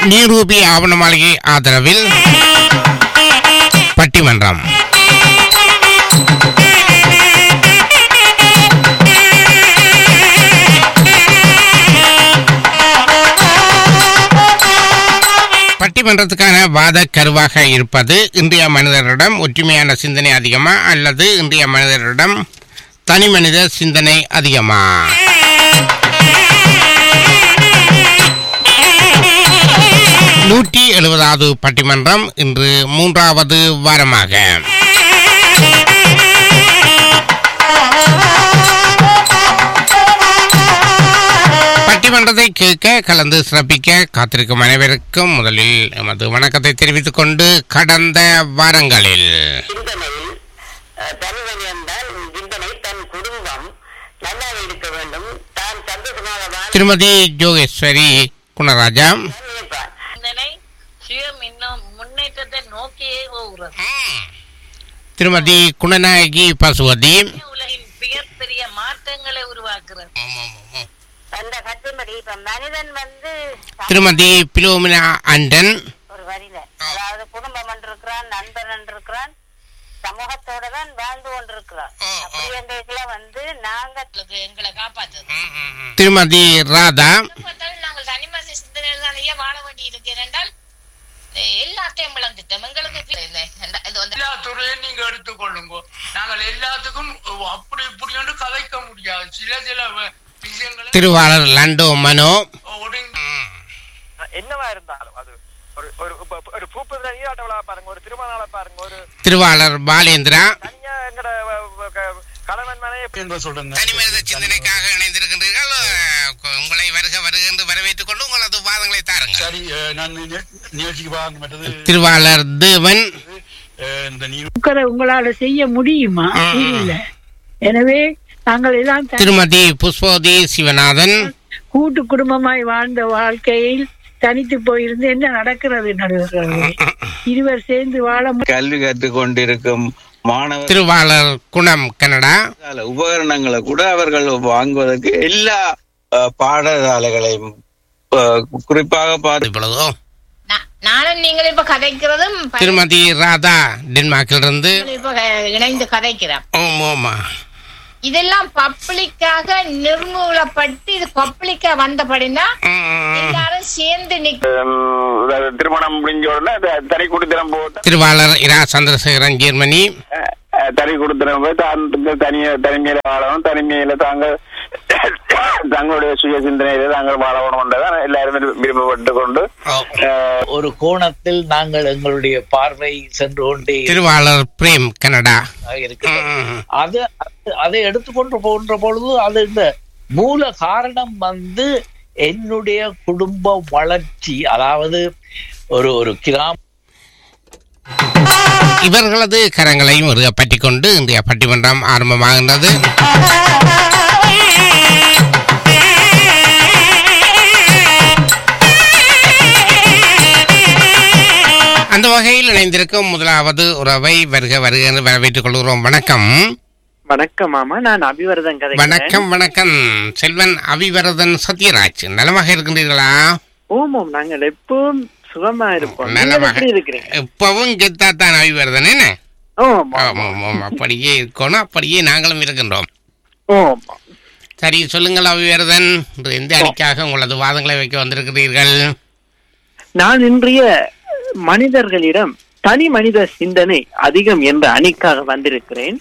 நீரூபி ஆவண மாளிகை ஆதரவில் பட்டிமன்றம். பட்டிமன்றத்துக்கான வாத கருவாக இருப்பது, இன்றைய மனிதரிடம் ஒற்றுமையான சிந்தனை அதிகமா அல்லது இன்றைய மனிதரிடம் தனி மனித சிந்தனை அதிகமா? நூற்றி 70வது பட்டிமன்றம் இன்று 3வது வாரமாக. பட்டிமன்றத்தை கேட்க கலந்து சிறப்பிக்க காத்திருக்கும் அனைவருக்கும் முதலில் எமது வணக்கத்தை தெரிவித்துக் கொண்டு, கடந்த வாரங்களில் திருமதி ஜோகேஸ்வரி குணராஜா திருமதி குணநாயகி பசுவதி பெரிய மாற்றங்களை உருவாக்குறது. திருமதி பிலோமினா அண்டன் ஒரு வரியில, அதாவது குடும்பம் இருக்கிறான், நண்பன் இருக்கிறான், சமூகத்தோட தான் வாழ்ந்து கொண்டிருக்கிறான். அப்படி நாங்க எங்களை காப்பாற்று. திருமதி ராதா நாங்கள் தனிமனித சிந்தனையில்தான் வாழ வேண்டி இருக்கு என்றால் எல்லாத்தையும் விளந்துட்டோம். எங்களுக்கு எல்லா துறையும் நீங்க எடுத்துக்கொள்ளுங்க. நாங்கள் எல்லாத்துக்கும் அப்படி இப்படி என்று கதைக்க முடியாது. சில விஷயங்களை திருவாளர் லண்டோ மனோ என்னவா இருந்தாலும் அது ஒரு பூப்பதில நீராட்ட விழா பாருங்க, ஒரு திருமண பாருங்க, ஒரு திருவாளர் பாலேந்திரா தனியா எங்கட கணவன் மனைவி சொல்றேன். தனி மனித சிந்தனைக்காக இணைந்திருக்கின்றீர்கள். உங்களை வருக என்று வரவேற்றுக் கொண்டு உங்களது வாதங்களை தாருங்கள். சரி, நான் நிகழ்ச்சிக்கு வாங்க. திருவாளர் தேவன் உங்களால செய்ய முடியுமா? இல்ல. எனவே நாங்கள் எல்லாம் திருமதி புஷ்பவதி சிவநாதன் கூட்டு குடும்பமாய் வாழ்ந்த வாழ்க்கையில் தனித்து போயிருந்து என்ன நடக்கிறது நடுவர்களே? இருவர் சேர்ந்து வாழ கல்வி கற்றுக் கொண்டிருக்கும் மாணவர் திருவாளர் குணம் கனடா உபகரணங்களை கூட அவர்கள் வாங்குவதற்கு எல்லா பாடசாலைகளையும் குறிப்பாக பார்த்து நானும் நீங்கள் இப்ப கதைக்கிறதும் திருமதி ராதா டென்மார்க்கிலிருந்து இப்ப இணைந்து கதைக்கிறோம். ஆமா, இதெல்லாம் பப்ளிக்காக நிர்மூலப்பட்டு இது பப்ளிக்கா வந்தபடினா எல்லாரும் சேர்ந்து திருமணம் முடிஞ்ச உடனே தனி குடித்தனம் போட்டு திருவாளர் இரா சந்திரசேகரன் ஜெர்மனி தனி குடித்தனம் போய் தனிமையில வாழணும், தனிமையில தங்களுடைய சுய சிந்தனையில தாங்கள் வாழணும் எல்லாருமே விரும்பப்பட்டு கொண்டு ஒரு கோணத்தில் நாங்கள் எங்களுடைய பார்வை சென்று கொண்டே திருவாளர் பிரேம் கனடா அதை எடுத்துக்கொண்டு போன்ற பொழுது அது இந்த மூல காரணம் என்னுடைய குடும்ப வளர்ச்சி, அதாவது ஒரு கிராம இவர்களது கரங்களையும் பற்றிக் கொண்டு இன்றைய பட்டிமன்றம் ஆரம்பமாகின்றது. அந்த வகையில் இணைந்திருக்கும் முதலாவது உறவை வருக என்று வரவேற்றுக் கொள்கிறோம். வணக்கம். வணக்கம் மாமா, நான் அபிவரதன் கதை. வணக்கம் வணக்கம். செல்வன் அபிவரதன் சத்யராஜ், நலமாக இருக்கின்றீர்களா? ஓமோம், நாங்கள் எப்பவும் சுகமா இருப்போம். நலமாக எப்பவும் கெத்தாத்தான் அபிவரதன். என்ன அப்படியே இருக்கணும், அப்படியே நாங்களும் இருக்கின்றோம். சரி, சொல்லுங்கள் அபிவரதன், எந்த அணிக்காக உங்களது வாதங்களை வைக்க வந்திருக்கிறீர்கள்? நான் இன்றைய மனிதர்களிடம் தனி மனித சிந்தனை அதிகம் என்ற அணிக்காக வந்திருக்கிறேன்.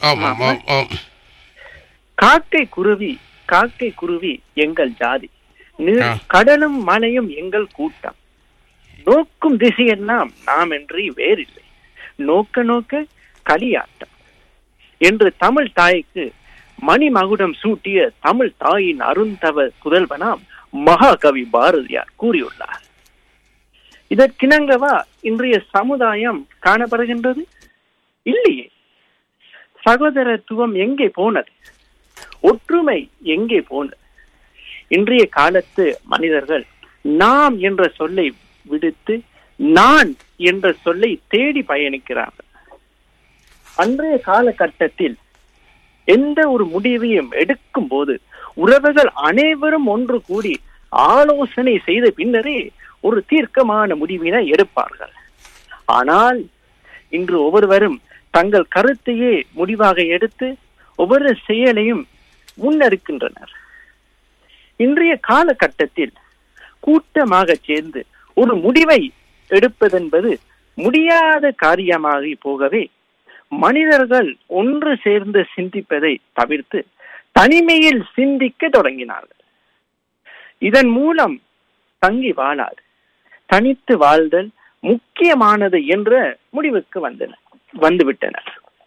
காக்கை குருவி எங்கள் ஜாதி, கடலும் மலையும் எங்கள் கூட்டம், நோக்கும் திசையெல்லாம் நாம் என்று வேறில்லை, நோக்க நோக்க களியாட்டம் என்று தமிழ் தாய்க்கு மணிமகுடம் சூட்டிய தமிழ் தாயின் அருந்தவ புதல்வனாம் மகாகவி பாரதியார் கூறியுள்ளார். இதற்கிணங்கவா இன்றைய சமுதாயம் காணப்படுகின்றது? இல்லையே. சகோதரத்துவம் எங்கே போனது? ஒற்றுமை எங்கே போனது? இன்றைய காலத்து மனிதர்கள் நாம் என்ற சொல்லை விடுத்து நான் என்ற சொல்லை தேடி பயணிக்கிறார்கள். அன்றைய காலகட்டத்தில் எந்த ஒரு முடிவையும் எடுக்கும் போது உறவுகள் அனைவரும் ஒன்று கூடி ஆலோசனை செய்த பின்னரே ஒரு தீர்க்கமான முடிவினை எடுப்பார்கள். ஆனால் இன்று ஒவ்வொருவரும் தங்கள் கருத்தையே முடிவாக எடுத்து ஒவ்வொரு செயலையும் முன்னெடுக்கின்றனர். இன்றைய காலகட்டத்தில் கூட்டமாக சேர்ந்து ஒரு முடிவை எடுப்பதென்பது முடியாத காரியமாகி போகவே மனிதர்கள் ஒன்று சேர்ந்து சிந்திப்பதை தவிர்த்து தனிமையில் சிந்திக்க தொடங்கினார்கள். இதன் மூலம் தங்கி வாழாது தனித்து வாழ்தல் முக்கியமானது என்ற முடிவுக்கு வந்துவிட்டனர்.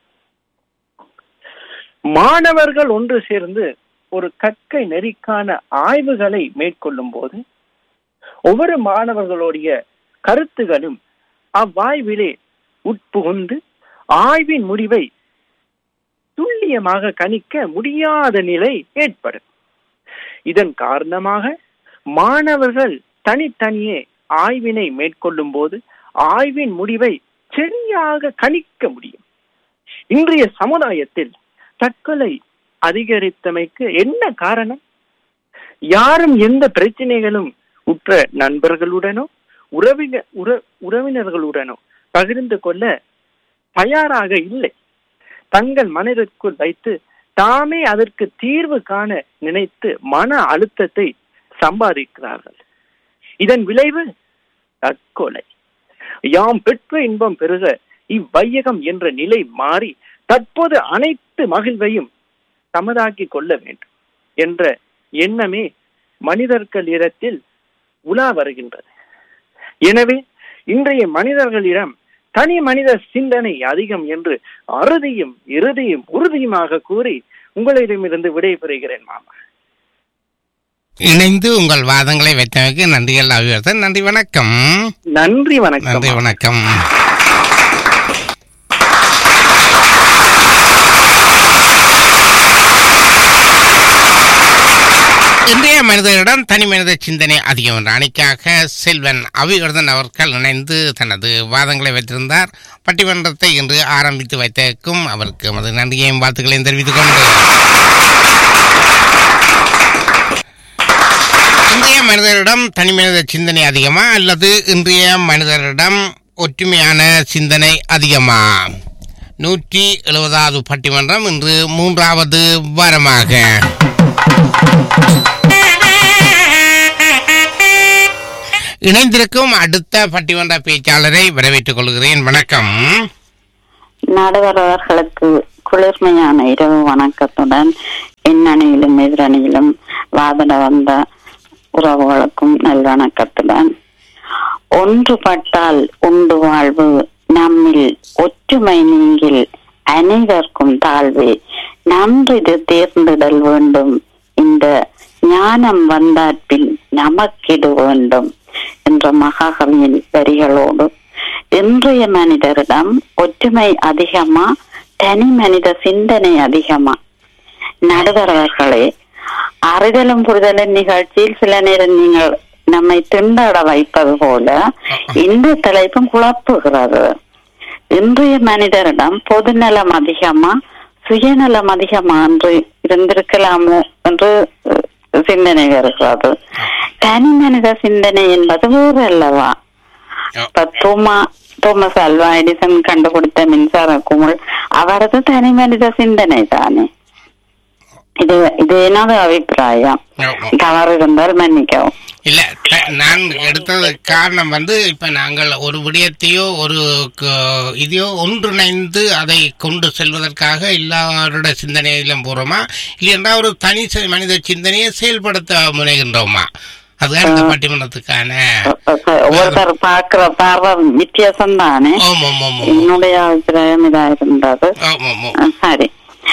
மாணவர்கள் ஒன்று சேர்ந்து ஒரு கற்கை நெறிக்கான ஆய்வுகளை மேற்கொள்ளும் போது ஒவ்வொரு மாணவர்களுடைய கருத்துகளும் அவ்வாய்விலே உட்புகுந்து ஆய்வின் முடிவை துல்லியமாக கணிக்க முடியாத நிலை ஏற்படும். இதன் காரணமாக மாணவர்கள் தனித்தனியே ஆய்வினை மேற்கொள்ளும் போது ஆய்வின் முடிவை சரியாக கணிக்க முடியும். இன்றைய சமுதாயத்தில் தற்கொலை அதிகரித்தமைக்கு என்ன காரணம்? யாரும் எந்த பிரச்சனைகளும் உற்ற நண்பர்களுடனோ உறவினர்களுடனோ பகிர்ந்து கொள்ள தயாராக இல்லை. தங்கள் மனதிற்குள் வைத்து தாமே அதற்கு தீர்வு காண நினைத்து மன அழுத்தத்தை சம்பாதிக்கிறார்கள். இதன் விளைவு தற்கொலை. யாம் பெற்ற இன்பம் பெருக இவ்வையகம் என்ற நிலை மாறி தற்போது அனைத்து மகிழ்வையும் தமதாக்கி கொள்ள வேண்டும் என்ற எண்ணமே மனிதர்களிடத்தில் உலா வருகின்றது. எனவே இன்றைய மனிதர்களிடம் தனி மனித சிந்தனை அதிகம் என்று அறுதியும் இறுதியும் உறுதியுமாக கூறி உங்களிடமிருந்து விடைபெறுகிறேன் மாமா. இணைந்து உங்கள் வாதங்களை வைத்தமைக்கு நன்றிகள் அபிவர்த்தன். நன்றி, வணக்கம். நன்றி, வணக்கம். நன்றி, வணக்கம். இன்றைய மனிதரிடம் தனி மனித சிந்தனை அதிகம் என்ற அணிக்காக செல்வன் அபிவர்தன் அவர்கள் இணைந்து தனது வாதங்களை வைத்திருந்தார். பட்டிமன்றத்தை இன்று ஆரம்பித்து வைத்ததற்கும் அவருக்கு நமது நன்றியையும் வாழ்த்துக்களையும் தெரிவித்துக் கொண்டு இன்றைய மனிதரிடம் தனி மனித சிந்தனை அதிகமா அல்லது இன்றைய மனிதரிடம் ஒற்றுமையான சிந்தனை அதிகமா? 170வது பட்டிமன்றம் இன்று 3வது வாரமாக. இணைந்திருக்கும் அடுத்த பட்டிமன்ற பேச்சாளரை வரவேற்றுக் கொள்கிறேன். வணக்கம். நடுவர்களுக்கு குளிர்மையான இரவு வணக்கத்துடன் எண்ணணியிலும் எதிரணியிலும் வாதிட வந்த உறவுகளுக்கும் நல்வணக்கத்துடன், ஒன்றுபட்டால் உண்டு வாழ்வு, நம்மில் ஒற்றுமை நீங்கில் அனைவருக்கும் தாழ்வே, நன்றிது தேர்ந்திடல் வேண்டும், இந்த ஞானம் வந்தாற்பின் நமக்கிடு வேண்டும் என்ற மகாகவியின் வரிகளோடு இன்றைய மனிதரிடம் ஒற்றுமை அதிகமா தனி மனித சிந்தனை அதிகமா? நடுவர்களே, அறிதலும் புரிதலும் நிகழ்ச்சியில் சில நேரம் நீங்கள் நம்மை திண்டாட வைப்பது போல இந்த தலைப்பும் குழப்புகிறது. இன்றைய மனிதரிடம் பொதுநலம் அதிகமா சுயநலம் அதிகமா என்று இருந்திருக்கலாமோ என்று சிந்தனை வருகிறது. தனி மனித சிந்தனை என்பது வேறு அல்லவா? இப்ப தோமஸ் அல்வா எடிசன் கண்டுபிடித்த மின்சார குமிழ் அவரது தனி மனித சிந்தனை தானே. இது எனது அபிப்பிராயம். தவறு இருந்தால் மன்னிக்கவும். இல்ல, நான் எடுத்தது காரணம் இப்ப நாங்கள் ஒரு விடயத்தையோ ஒரு இதையோ ஒன்றிணைந்து அதை கொண்டு செல்வதற்காக எல்லாரோட சிந்தனையிலும் போறோமா, இல்லையா ஒரு தனி மனித சிந்தனையை செயல்படுத்த முனைகின்றோமா? அதுதான் இந்த பட்டிமன்றத்துக்கான ஒவ்வொருத்தர் பாக்குற பார்வை வித்தியாசம் தானே. என்னுடைய அபிப்பிராயம் இதா இருந்தது. சரி,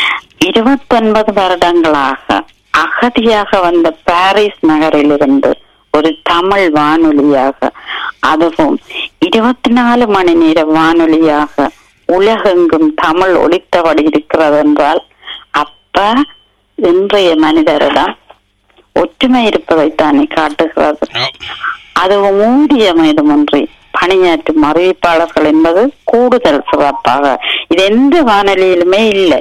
29 வருடங்களாக அகதியாக வந்த பாரிஸ் நகரிலிருந்து ஒரு தமிழ் வானொலியாக, அதுவும் 24 மணி நேர வானொலியாக உலகெங்கும் தமிழ் ஒலித்தபடி இருக்கிறது என்றால் அப்ப இன்றைய மனிதரிடம் ஒற்றுமை இருப்பதைத்தானே காட்டுகிறது. அதுவும் ஊதியமேதுமின்றி பணியாற்றும் அறிவிப்பாளர்கள் என்பது கூடுதல் சிறப்பாக இது எந்த வானொலியிலுமே இல்லை.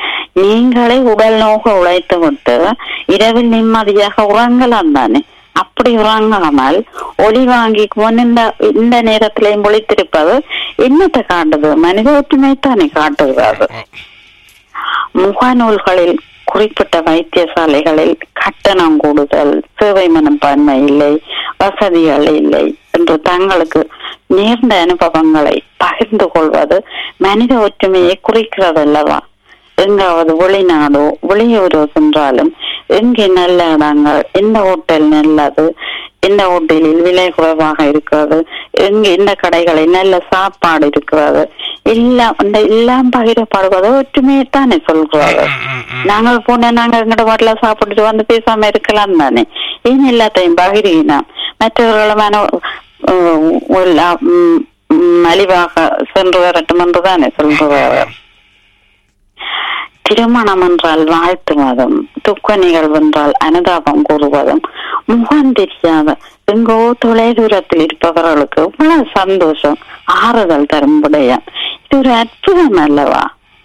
நீங்களே உடல் நோக உழைத்து விட்டு இரவில் நிம்மதியாக உறங்கலாம் தானே. அப்ப அப்படி உறங்காமல் ஒளி வாங்கி இந்த நேரத்திலையும் பொழித்திருப்பது என்னத்தை காட்டுது? மனித ஒற்றுமைத்தானே காட்டுகிறது. முகநூல்களில் குறிப்பிட்ட வைத்தியசாலைகளில் கட்டணம் கூடுதல், சேவை மனப்பான்மை இல்லை, வசதிகள் இல்லை என்று தங்களுக்கு நேர்ந்த அனுபவங்களை பகிர்ந்து கொள்வது மனித ஒற்றுமையை குறிக்கிறது அல்லவா? எங்காவது வெளிநாடோ வெளியூரோ சென்றாலும் எங்கே நல்ல இடங்கள், எந்த ஹோட்டல் நல்லது, எந்த ஹோட்டலில் விலை குறைவாக இருக்கிறது, எங்க எந்த கடைகளில் நல்ல சாப்பாடு இருக்கிறது, எல்லாம் பகிரப்படுவது ஒற்றுமையைத்தானே சொல்றாரு. நாங்கள் போன நாங்க எங்கட வீட்டுல சாப்பிட்டுட்டு வந்து பேசாம இருக்கலாம் தானே, ஏன் எல்லாத்தையும் பகிரினோம்? மற்றவர்களமான மலிவாக சென்று வரட்டும் என்றுதானே சொல்றாரு. திருமணம் என்றால் வாழ்த்துவதும், துக்க நிகழ்வு என்றால் அனுதாபம் கூறுவதும், முகம் தெரியாத எங்கோ தொலை தூரத்தில் இருப்பவர்களுக்கு இவ்வளவு சந்தோஷம் ஆறுதல் தரும் விடயம். இது ஒரு அற்புதம் அல்லவா?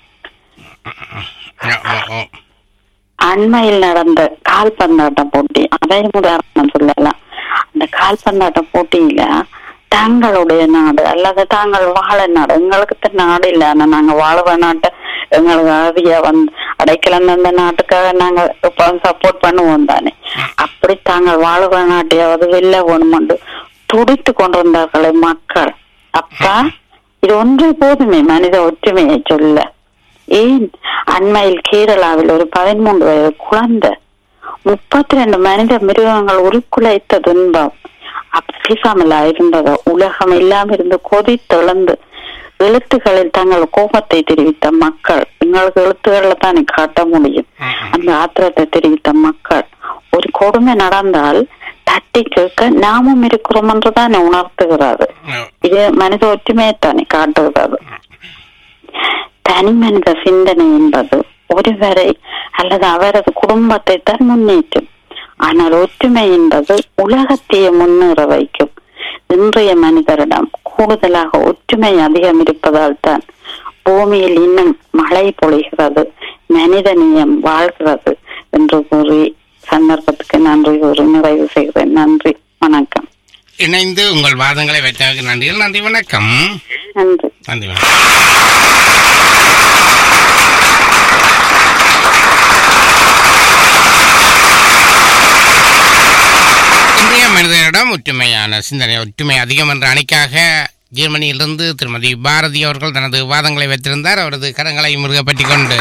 அண்மையில் நடந்த கால்பந்தாட்ட போட்டி, அதை உதாரணம் சொல்லலாம். அந்த கால்பந்தாட்ட போட்டியில தங்களுடைய நாடு அல்லது தாங்கள் வாழ நாடு, எங்களுக்கு நாடு இல்லை, ஆனா நாங்க வாழ நாட்டை எங்களுக்கு அதிக அடைக்கலம் அந்த நாட்டுக்காக நாங்க சப்போர்ட் பண்ணுவோம் தானே. அப்படி தாங்கள் வாழ்கிற நாட்டையாவது வெளில வேணுமென்று துடித்து கொண்டிருந்தார்களே மக்கள். அப்பா, இது ஒன்று போதுமே மனித ஒற்றுமையை சொல்ல. ஏன் அண்மையில் கேரளாவில் ஒரு 13 வயது குழந்தை 32 மனித மிருகங்கள் உருக்குலைத்த துன்பம் பேசாமல் இருந்ததோ உலகம் எல்லாம் இருந்து கொதித்தெழுந்து எழுத்துக்களில் தங்கள் கோபத்தை தெரிவித்த மக்கள். எங்களுக்கு எழுத்துக்கள்ல தானே காட்ட முடியும் அந்த ஆத்திரத்தை தெரிவித்த மக்கள். ஒரு கொடுமை நடந்தால் தட்டி கேட்க நாமும் இருக்கிறோம் என்றுதானே உணர்த்துகிறது. இது மனித ஒற்றுமையைத்தானே காட்டுகிறது. தனி மனித சிந்தனை என்பது ஒருவரை அல்லது அவரது குடும்பத்தை தான் முன்னேற்றும். ஆனால் ஒற்றுமை என்பது உலகத்தையே முன்னேற வைக்கும். இன்றைய மனிதரிடம் கூடுதலாக ஒற்றுமை அதிகம் இருப்பதால் தான் பூமியில் இன்னும் மழை பொழிகிறது, மனித நேயம் வாழ்கிறது என்று கூறி சந்தர்ப்பத்துக்கு நன்றி கூறி நிறைவு செய்கிறேன். நன்றி, வணக்கம். இணைந்து உங்கள் வாதங்களை வைத்ததற்கு நன்றிகள். நன்றி, வணக்கம். நன்றி, நன்றி, வணக்கம். மனிதனிடம் ஒற்றுமையான சிந்தனை, ஒற்றுமை அதிகம் என்ற அணிக்காக ஜெர்மனியிலிருந்து திருமதி பாரதி அவர்கள் தனது வாதங்களை வைத்திருந்தார். அவரது கரங்களை முருகப்பற்றி கொண்டு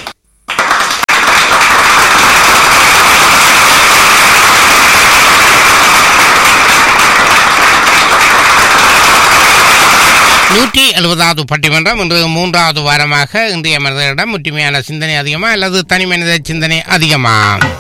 நூற்றி 70வது பட்டிமன்றம் இன்று 3வது வாரமாக இன்றைய மனிதனிடம் ஒற்றுமையான சிந்தனை அதிகமா அல்லது தனி மனித சிந்தனை அதிகமா?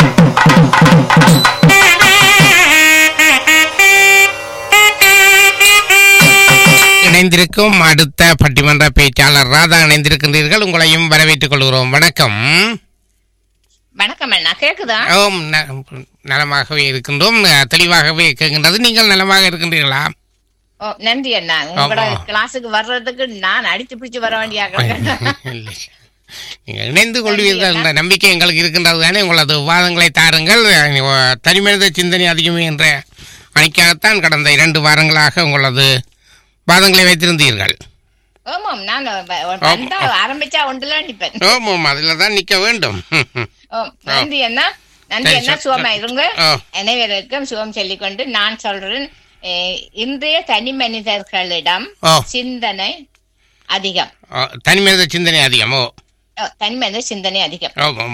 இணைந்திருக்கும் அடுத்த பட்டிமன்ற பேச்சாளர் ராதா இணைந்திருக்கின்றீர்கள். உங்களையும் வரவேற்றுக் கொள்கிறோம். வணக்கம். வணக்கம் அண்ணா, கேக்குதா? ஓம், நலமாகவே இருக்கின்றோம், தெளிவாகவே கேட்கின்றது. நீங்கள் நலமாக இருக்கின்றீர்களா? ஓ, நன்றி அண்ணா. உங்களோட கிளாஸுக்கு வர்றதுக்கு நான் அடித்து பிடிச்சு வர வேண்டிய நீங்கள் இணைந்து கொள்வீர்கள் என்ற நம்பிக்கை எங்களுக்கு இருக்கின்றது தானே. உங்களது வாதங்களை தாருங்கள். தனிமனித சிந்தனை அதிகமே என்ற அணிக்காகத்தான் கடந்த 2 வாரங்களாக உங்களது வாதங்களை வைத்திருந்தீர்கள். ஆமாம், நான் ஆரம்பிச்சா ஒன்றுல நிற்பேன். ஆமாம், அதில் தான் நிற்க வேண்டும். நன்றி அண்ணா, நன்றி அண்ணா. சுகமா இருங்க. அனைவருக்கும் சுகம் சொல்லிக்கொண்டு நான் சொல்றேன், இன்றைய தனி மனிதர்களிடம் சிந்தனை அதிகம். தனி மனித சிந்தனை அதிகம். தனி மனித சிந்தனை அதிகம்.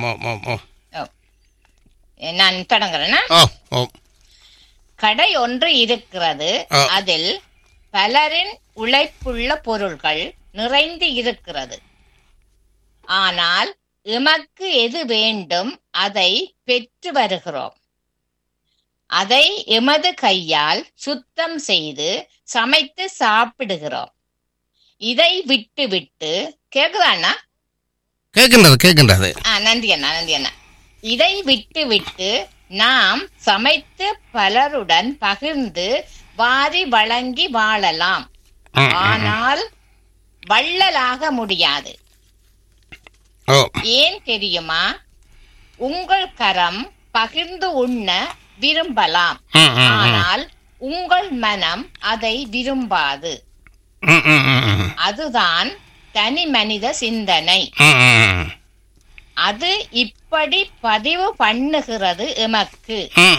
நான் தொடங்குறேன்னா, கடை ஒன்று இருக்கிறது, அதில் பலரின் உழைப்புள்ள பொருள்கள் நிறைந்து இருக்கிறது. ஆனால் எமக்கு எது வேண்டும் அதை பெற்று வருகிறோம். அதை எமது கையால் சுத்தம் செய்து சமைத்து சாப்பிடுகிறோம். இதை விட்டு விட்டு கேக்குதாண்ணா? கேட்கின்றது. நன்றி அண்ணா, நன்றி அண்ணா. இதை விட்டு விட்டு நாம் சமைத்து பலருடன் பகிர்ந்து வாரி வழங்கி வாழலாம். ஆனால் வள்ளலாக முடியாது. ஏன் தெரியுமா? உங்கள் கரம் பகிர்ந்து உண்ண விரும்பலாம். ஆனால் உங்கள் மனம் அதை விரும்பாது. அதுதான் தனி மனித சிந்தனை. அது இப்படி பதிவு பண்ணுகிறது எமக்கு.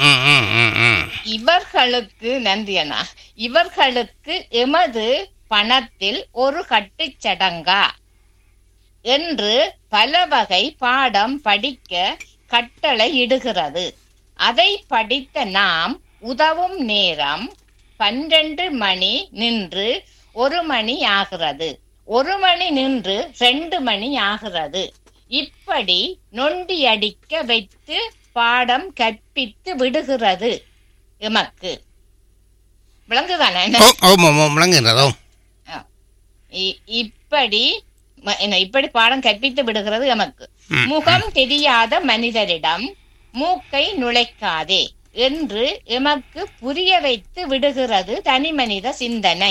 இவர்களுக்கு நன்றியண்ணா, இவர்களுக்கு எமது பணத்தில் ஒரு கட்டுச் சடங்கா என்று பல வகை பாடம் படிக்க கட்டளை இடுகிறது. அதை படித்த நாம் உதவும் நேரம் 12 மணி நின்று 1 மணி ஆகிறது, 1 மணி நின்று 2 மணி ஆகிறது. இப்படி நொண்டி அடிக்க வைத்து பாடம் கற்பித்து விடுகிறது எமக்கு. விளங்குதானே? இப்படி பாடம் கற்பித்து விடுகிறது எமக்கு. முகம் தெரியாத மனிதரிடம் மூக்கை நுழைக்காதே என்று எமக்கு புரிய வைத்து விடுகிறது தனி மனித சிந்தனை.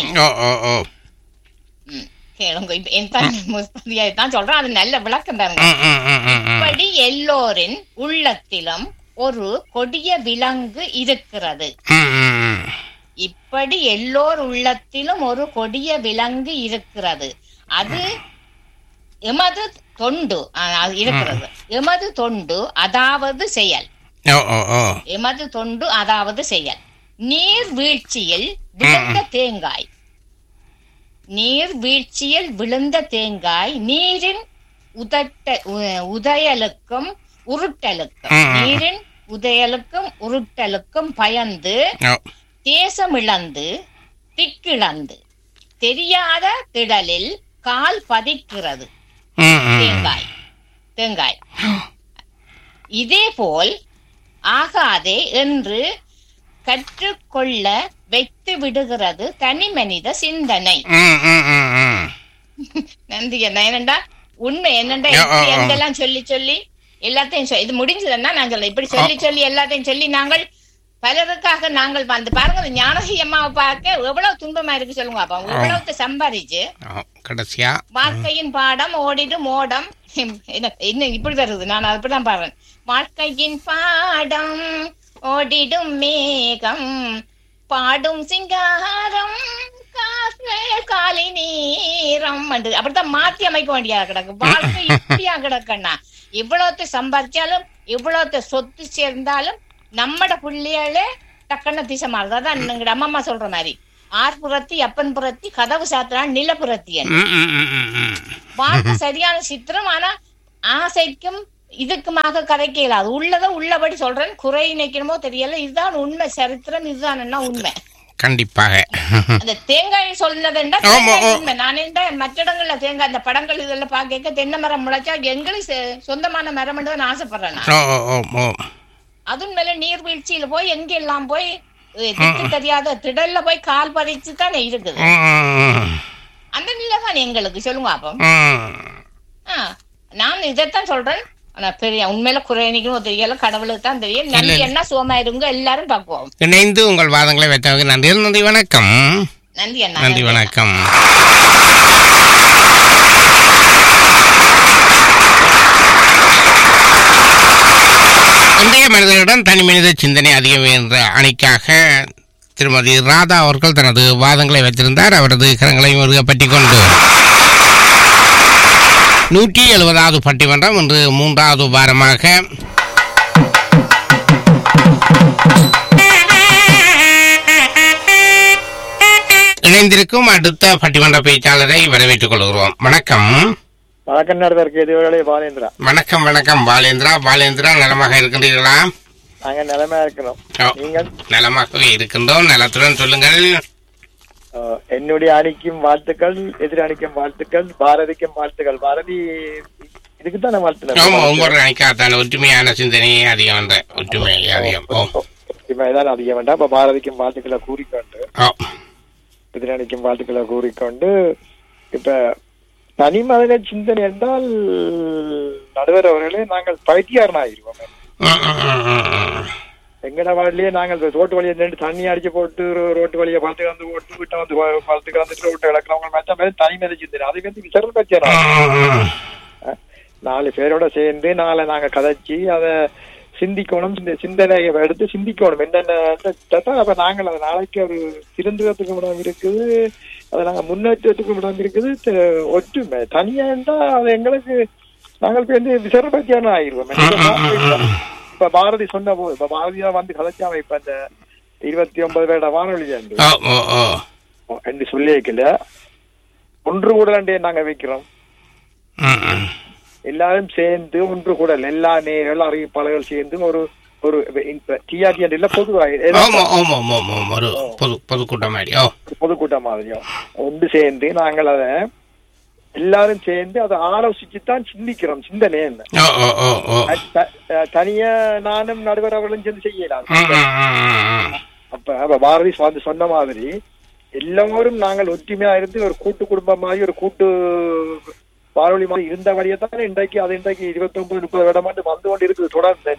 சொல்றேன், அது நல்ல விளக்கம் தாங்க. இப்படி எல்லோரின் உள்ளத்திலும் ஒரு கொடிய விலங்கு இருக்கிறது. இப்படி எல்லோர் உள்ளத்திலும் ஒரு கொடிய விலங்கு இருக்கிறது. அது எமது தொண்டு இருக்கிறது. எமது தொண்டு அதாவது செயல். எமது தொண்டு அதாவது செயல். நீர் வீழ்ச்சியில் விழுந்த தேங்காய், நீர் வீழ்ச்சியில் விழுந்த தேங்காய் நீரின் உதயலுக்கும் உருட்டலுக்கும், நீரின் உதயலுக்கும் உருட்டலுக்கும் பயந்து தேசமிழந்து திக்கிழந்து தெரியாத திடலில் கால் பதிக்கிறது தேங்காய். தேங்காய் இதே போல் ஆகாதே என்று கற்றுக்கொள்ள வைத்து விடுகிறது தனி மனித சிந்தனை. நன்றி. என்னண்டா உண்மை என்னண்டா எல்லாம் சொல்லி சொல்லி எல்லாத்தையும் இது முடிஞ்சதுன்னா நான் சொல்ல இப்படி சொல்லி சொல்லி எல்லாத்தையும் சொல்லி நாங்கள் பலருக்காக நாங்கள் வந்து பாருங்க, ஞானகி அம்மாவை பார்க்க எவ்வளவு துன்பமா இருக்கு சொல்லுங்க. அப்ப எவ்வளவு சம்பாதிச்சு கடைசியா வாழ்க்கையின் பாடம் ஓடிடும் ஓடம் என்ன இப்படி வருது. நான் அப்படிதான் பாடுறேன். வாழ்க்கையின் பாடம் ஓடிடும் மேகம் பாடும் சிங்காரம் காலி நீரம் அப்படித்தான் மாத்தி அமைக்க வேண்டியதா கிடக்கு. வாழ்க்கை இப்படியா கிடக்கண்ணா. இவ்வளவு சம்பாதிச்சாலும் இவ்வளவு சொத்து சேர்ந்தாலும் நம்மட பிள்ளைகளே டக்குன்னு திசை மாறுது. அதான் எங்க அம்மா சொல்ற மாதிரி ஆர்புறத்தி அப்பன் புறத்தி கதவு சாத்திரான் நிலப்புறத்தி. வாழ்க்கை சரியான சித்திரம். ஆனா ஆசைக்கும் இதுக்குமாக கதைக்க இயலாது. உள்ளத உள்ளபடி சொல்றேன், குறை நினைக்கணுமோ தெரியல. இதுதான் உண்மை சரித்திரம், இதுதான் என்ன உண்மை. கண்டிப்பாக அந்த தேங்காய் சொன்னதுண்டா உண்மை. நான் மற்ற இடங்கள்ல தேங்காய் இந்த படங்கள் இதெல்லாம் பாக்க தென்னை மரம் முளைச்சா எங்களுக்கு சொந்தமான மரம் தான் ஆசைப்படுறேன். அதுவும் மேல நீர்வீழ்ச்சியில போய் எங்க எல்லாம் போய் தெரியாத திடல்ல போய் கால் பதிச்சு தானே இருக்குது. அந்த நிலைதான் எங்களுக்கு சொல்லுங்க. அப்ப நான் இதைத்தான் சொல்றேன். ஆனா பெரிய உண்மையில குறைநிக்கணும் தெரியல, கடவுளுக்கு தான் தெரியும். நன்றி என்ன சுகமா இருங்க, எல்லாரும் பார்ப்போம். இணைந்து உங்கள் வாதங்களை வைத்தவங்க நன்றி. நன்றி, வணக்கம். நன்றி அண்ணா. நன்றி, வணக்கம். இன்றைய மனிதர்களிடம் தனி மனித சிந்தனை அதிகம் என்ற அணிக்காக திருமதி ராதா அவர்கள் தனது வாதங்களை வைத்திருந்தார். அவரது கரங்களையும் உருகப்பற்றி கொண்டு 170வது பட்டிமன்றம் இன்று 3வது வாரமாக இணைந்திருக்கும் அடுத்த பட்டிமன்ற பேச்சாளரை வரவேற்றுக் கொள்கிறோம். வணக்கம். வணக்கம் நடுவர் பாலேந்திரா. வணக்கம் வணக்கம் பாலேந்திரா. பாலேந்திரா நலமாக இருக்கின்றீர்களா? நாங்க நலமா இருக்கிறோம். நீங்கள்? நலமாகவே இருக்கின்றோம். நலத்துடன் சொல்லுங்கள். என்னுடைய அணிக்கும் வாழ்த்துக்கள், எதிர் அணிக்கும் வாழ்த்துக்கள், பாரதிக்கும் வாழ்த்துக்கள். பாரதி இதுக்குதான் நான் வாழ்த்துனேன். ஒவ்வொரு அணிக்கான ஒற்றுமையான சிந்தனையே அதிகம் என்ற ஒற்றுமை அதிகம் ஒற்றுமைதான் அதிகம் வேண்டாம். இப்ப பாரதிக்கும் வாழ்த்துக்களை கூறிக்கொண்டு எதிர் அணிக்கும் வாழ்த்துக்களை கூறிக்கொண்டு இப்ப தனி மனித சிந்தனை என்றால் நடுவர் அவர்களே நாங்கள் பைத்தியாரனாகிருவோம். எங்கட வாழ்லையே நாங்கள் ரோட்டு வழியை நின்று தண்ணி அடிச்சு போட்டு ரோட்டு வழியை பார்த்து வந்து ஓட்டு வீட்டை வந்து பார்த்துக்கு வந்துட்டு ரோட்டை இழக்கிறவங்க மேட்சா மாதிரி தனி மனித சிந்தனை. அது வந்து விசரல் பத்தியாரம். 4 பேரோட சேர்ந்து நாளை நாங்க கதைச்சி அதை சிந்திக்கணும், இந்த சிந்தனையை எடுத்து சிந்திக்கணும் என்னென்ன. அப்ப நாங்கள் அது நாளைக்கு ஒரு திருந்துறதுக்கு இடம் இருக்குது, அதை நாங்கள் முன்னேற்றத்துக்கு இடம் இருக்குது. ஒற்றுமை தனியா இருந்தா அது எங்களுக்கு நாங்கள் போய் விசரபத்தியான ஆயிடுவோம். இப்ப பாரதி சொன்ன போது, இப்ப பாரதியா வந்து கலைச்சாம இப்ப அந்த 29 வருட வானொலி என்று சொல்லி வைக்கல, ஒன்று கூட நாங்க வைக்கிறோம். எல்லாரும் சேர்ந்து ஒன்று கூட எல்லா நேரம் அறிவிப்பாளர்கள் சேர்ந்து ஒரு ஒரு டிஆர்டி பொதுக்கூட்டம் மாதிரியோ ஒன்று சேர்ந்து நாங்கள் அதை எல்லாரும் சேர்ந்து அதை ஆலோசிச்சுதான் சிந்திக்கிறோம். சிந்தனை என்ன தனியா நானும் நடுவர் அவர்களும் சேர்ந்து செய்யலாம். அப்ப பாரதி வந்து சொன்ன மாதிரி எல்லாரும் நாங்கள் ஒற்றுமையா இருந்து ஒரு கூட்டு குடும்பம் மாதிரி ஒரு கூட்டு வானொலி மாதிரி இருந்த வழியை தான் இன்றைக்கு 29-30 வருடமாட்டு வந்து கொண்டு இருக்குது தொடர்ந்து.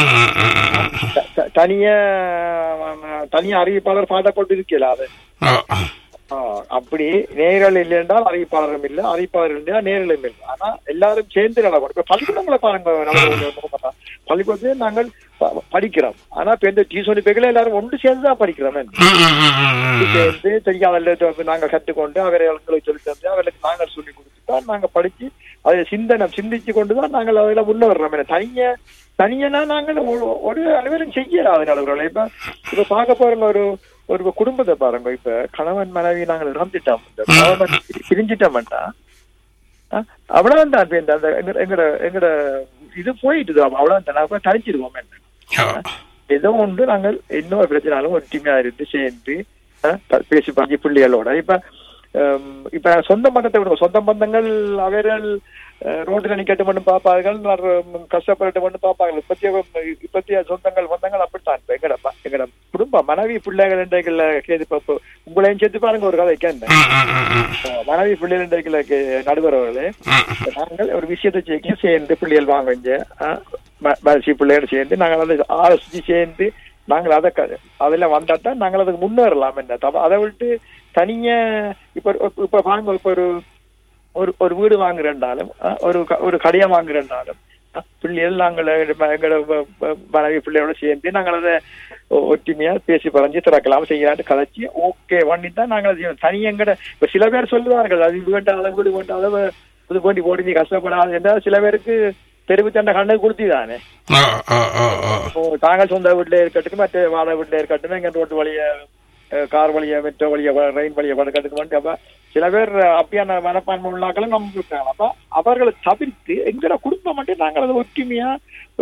தனியா அறிவிப்பாளர் பாடப்பட்டு இருக்கல அது அப்படி நேரில் இல்லை என்றால் அறிவிப்பாளரும் இல்லை, அறிவிப்பாளர் இல்லையா நேரிலும் இல்லை. ஆனா எல்லாரும் சேர்ந்து நடக்கும். இப்ப பள்ளிக்கூடங்களை பாருங்க, பள்ளிக்கூடத்திலே நாங்கள் படிக்கிறோம். ஆனா இப்ப இந்த டியூஷன் பேக்கல எல்லாரும் ஒன்று சேர்ந்துதான் படிக்கிறோம். சேர்ந்து தெரியாத நாங்க கற்றுக்கொண்டு அவர்களுக்கு சொல்லி தந்து அவர்களுக்கு நாங்கள் சொல்லி கொடுத்துதான் நாங்க படிச்சு அதை சிந்திச்சு கொண்டுதான் நாங்கள் அதில் உள்ள வர்றோம். தனியனா நாங்கள் ஒரு அனைவரும் செய்யலாம். அதனால இப்ப பார்க்க போறோங்க, ஒரு குடும்பத்தை பாருங்க. இப்ப கணவன் மனைவி நாங்கள் இறந்துட்டோம், பிரிஞ்சிட்டோம்டா அவ்வளவுதான். எங்கட இது போயிட்டு அவ்வளவுதான், தனிச்சிருவோம். ஏதோ ஒன்று நாங்கள் இன்னொரு பிரச்சனாலும் ஒற்றுமையா இருந்து சேர்ந்து பேசி பஞ்சு பிள்ளைகளோட இப்ப சொந்த பந்தத்தை விடுவோம். சொந்த பந்தங்கள் அவர்கள் ரோட்டில் நிக்கட்டு மட்டும் பார்ப்பார்கள், கஷ்டப்பட்டு மட்டும் பார்ப்பார்கள். இப்பத்திய சொந்தங்கள் பந்தங்கள் அப்படித்தான். எங்கட குடும்பம் மனைவி பிள்ளைகள் இன்றைக்குள்ள கேது உங்களையும் சேர்த்து பாருங்க. ஒரு கதை கேட்க மனைவி பிள்ளைகள் இன்றைக்குள்ள நடுவர்களே, நாங்கள் ஒரு விஷயத்தை சேர்ந்து பிள்ளைகள் வாங்க மனசி பிள்ளையோட சேர்ந்து நாங்கள் அதை ஆலோசிச்சு சேர்ந்து நாங்கள் அதுல வந்தாத்தான் நாங்கள் அதுக்கு முன்னேறலாம். என்ன அதை விட்டு தனியா இப்ப வாங்க, இப்ப ஒரு வீடு வாங்குறேன்னாலும் ஒரு கடையை வாங்குறேன்னாலும் பிள்ளைகள் நாங்கள் எங்களோட மனைவி பிள்ளையோட சேர்ந்து நாங்கள் அதை ஒற்றுமையா பேசி பறஞ்சு திறக்கலாம் செய்யலான்னு கதைச்சி ஓகே பண்ணித்தான் நாங்கள் அதை செய்யணும். தனி எங்கட இப்ப சில பேர் சொல்லுவார்கள் அது இது வேண்டாம், அதை வீடு வேண்டாம், அதை இது போட்டி போட்டு கஷ்டப்படாது என்றால் சில பேருக்கு தெருவு தண்டை கண்ணு கொடுத்துதானே. தாங்கள் சொந்த வீட்டுல இருக்கட்டும், மற்ற வாழை வீட்டுல இருக்கட்டும், எங்க ரோட்டு வழிய கார் வழிய மெட்ரோ வழிய ரெயின் வழிய படுக்கிறதுக்கு அப்ப சில பேர் அப்படியான மனப்பான்மை உள்ளாக்களும் நம்ம இருக்காங்க. அப்ப அவர்களை தவிர்த்து எங்களோட குடும்பம் மட்டும் நாங்கள் அதை ஒற்றுமையா